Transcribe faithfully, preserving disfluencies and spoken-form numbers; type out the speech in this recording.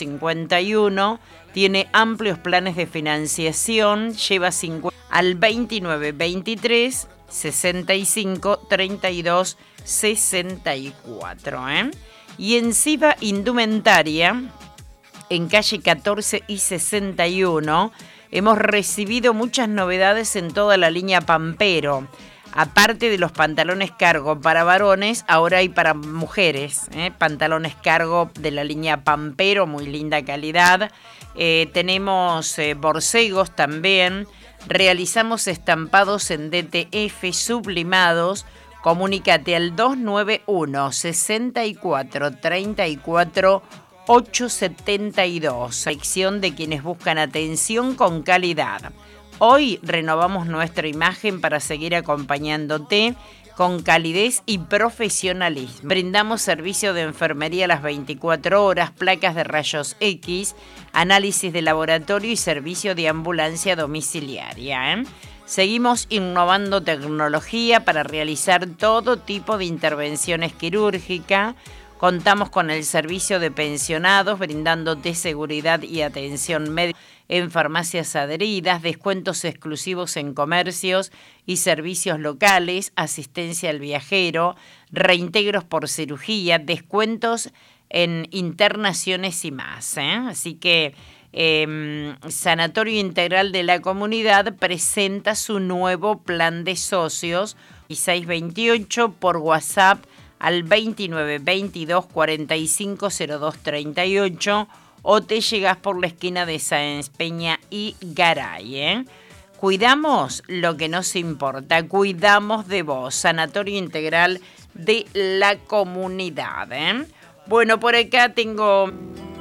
cincuenta y uno. Tiene amplios planes de financiación. Lleva cincuenta al veintinueve veintitrés sesenta y cinco treinta y dos sesenta y cuatro. ¿eh? Y en Siva Indumentaria, en calle catorce y sesenta y uno, hemos recibido muchas novedades en toda la línea Pampero. Aparte de los pantalones cargo para varones, ahora hay para mujeres, ¿eh? Pantalones cargo de la línea Pampero, muy linda calidad. Eh, tenemos eh, borcegos también. Realizamos estampados en D T F sublimados. Comunícate al dos nueve uno, sesenta y cuatro, treinta y cuatro, ochocientos setenta y dos. Sección de quienes buscan atención con calidad. Hoy renovamos nuestra imagen para seguir acompañándote con calidez y profesionalismo. Brindamos servicio de enfermería a las veinticuatro horas, placas de rayos X, análisis de laboratorio y servicio de ambulancia domiciliaria. ¿eh? Seguimos innovando tecnología para realizar todo tipo de intervenciones quirúrgicas. Contamos con el servicio de pensionados, brindándote seguridad y atención médica en farmacias adheridas, descuentos exclusivos en comercios y servicios locales, asistencia al viajero, reintegros por cirugía, descuentos en internaciones y más. ¿eh? Así que eh, Sanatorio Integral de la Comunidad presenta su nuevo plan de socios y seiscientos veintiocho por WhatsApp al veintinueve veintidós cuarenta y cinco cero dos treinta y ocho o te llegás por la esquina de Sáenz Peña y Garay. ¿eh? Cuidamos lo que nos importa, cuidamos de vos. Sanatorio Integral de la Comunidad. ¿eh? Bueno, por acá tengo